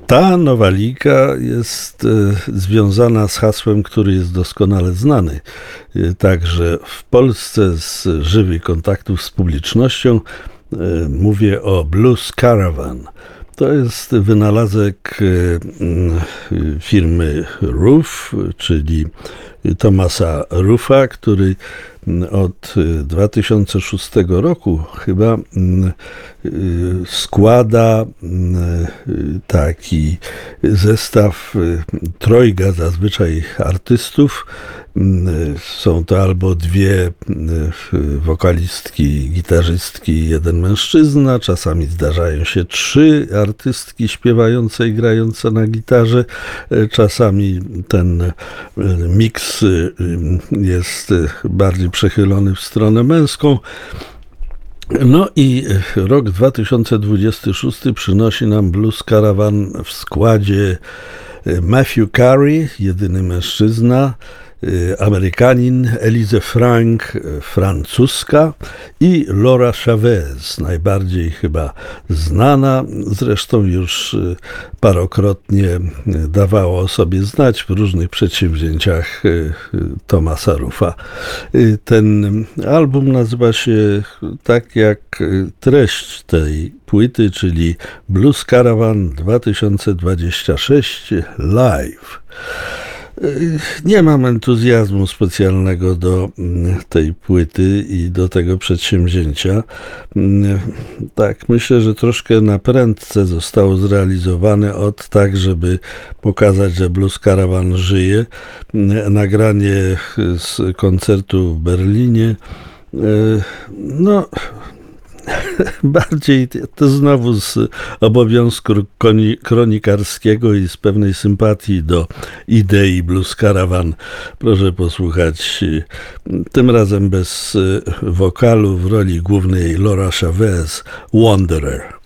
Ta nowalika jest związana z hasłem, który jest doskonale znany także w Polsce z żywych kontaktów z publicznością. Mówię o Blues Caravan. To jest wynalazek firmy Roof, czyli Thomasa Roofa, który od 2006 roku chyba składa taki zestaw trojga zazwyczaj artystów. Są to albo dwie wokalistki, gitarzystki, jeden mężczyzna. Czasami zdarzają się trzy artystki śpiewające i grające na gitarze. Czasami ten miks jest bardziej przechylony w stronę męską. No i rok 2026 przynosi nam Blues Caravan w składzie Matthew Carey, jedyny mężczyzna, Amerykanin, Elise Frank, francuska i Laura Chavez, najbardziej chyba znana, zresztą już parokrotnie dawała o sobie znać w różnych przedsięwzięciach Thomasa Roofa. Ten album nazywa się tak jak treść tej płyty, czyli Blues Caravan 2026 Live. Nie mam entuzjazmu specjalnego do tej płyty i do tego przedsięwzięcia. Tak, myślę, że troszkę na prędce zostało zrealizowane tak, żeby pokazać, że Blues Caravan żyje. Nagranie z koncertu w Berlinie. Bardziej to znowu z obowiązku kronikarskiego i z pewnej sympatii do idei Blues Caravan. Proszę posłuchać, tym razem bez wokalu, w roli głównej Laura Chavez, Wanderer.